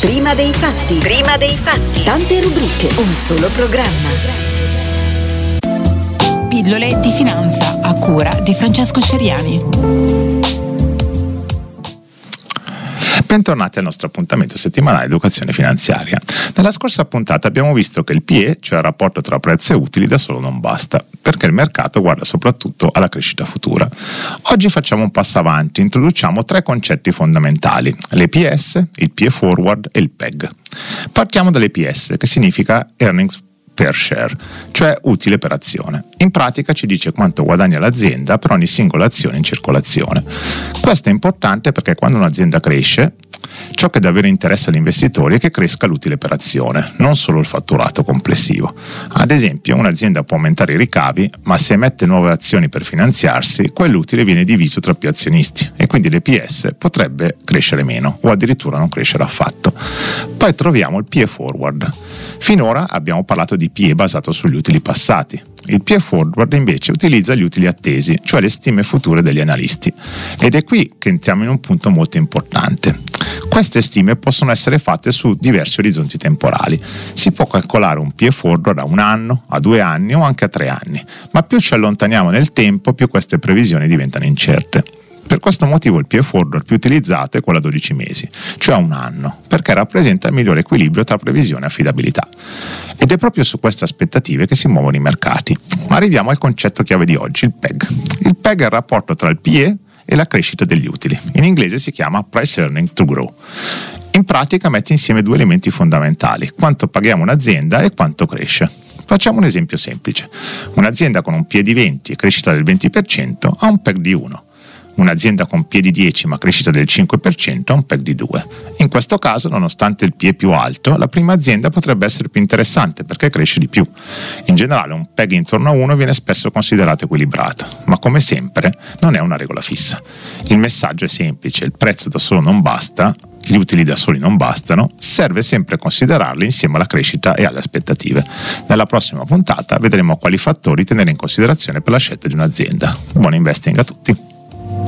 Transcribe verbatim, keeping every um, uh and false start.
Prima dei fatti. Prima dei fatti. Tante rubriche, un solo programma. Pillole di finanza a cura di Francesco Ceriani. Bentornati al nostro appuntamento settimanale di educazione finanziaria. Nella scorsa puntata abbiamo visto che il P E, cioè il rapporto tra prezzo e utili, da solo non basta, perché il mercato guarda soprattutto alla crescita futura. Oggi facciamo un passo avanti, introduciamo tre concetti fondamentali: l'E P S, il P E Forward e il P E G. Partiamo dall'E P S, che significa Earnings per share, cioè utile per azione. In pratica ci dice quanto guadagna l'azienda per ogni singola azione in circolazione. Questo è importante perché quando un'azienda cresce, ciò che davvero interessa agli investitori è che cresca l'utile per azione, non solo il fatturato complessivo. Ad esempio, un'azienda può aumentare i ricavi, ma se emette nuove azioni per finanziarsi, quell'utile viene diviso tra più azionisti e quindi l'E P S potrebbe crescere meno o addirittura non crescere affatto. Poi troviamo il P E Forward. Finora abbiamo parlato di P E basato sugli utili passati. Il P E Forward invece utilizza gli utili attesi, cioè le stime future degli analisti. Ed è qui che entriamo in un punto molto importante. Queste stime possono essere fatte su diversi orizzonti temporali. Si può calcolare un P E Forward a un anno, a due anni o anche a tre anni, ma più ci allontaniamo nel tempo, più queste previsioni diventano incerte. Per questo motivo il P E Forward più utilizzato è quello a dodici mesi, cioè a un anno, perché rappresenta il migliore equilibrio tra previsione e affidabilità. Ed è proprio su queste aspettative che si muovono i mercati. Ma arriviamo al concetto chiave di oggi, il P E G. Il P E G è il rapporto tra il P E e la crescita degli utili. In inglese si chiama Price Earning to Grow. In pratica mette insieme due elementi fondamentali: quanto paghiamo un'azienda e quanto cresce. Facciamo un esempio semplice. Un'azienda con un P E di venti e crescita del venti per cento ha un P E G di uno. Un'azienda con P E di dieci ma crescita del cinque per cento ha un P E G di due. In questo caso, nonostante il P E più alto, la prima azienda potrebbe essere più interessante perché cresce di più. In generale un P E G intorno a uno viene spesso considerato equilibrato, ma come sempre non è una regola fissa. Il messaggio è semplice: il prezzo da solo non basta, gli utili da soli non bastano, serve sempre considerarli insieme alla crescita e alle aspettative. Nella prossima puntata vedremo quali fattori tenere in considerazione per la scelta di un'azienda. Buon investing a tutti!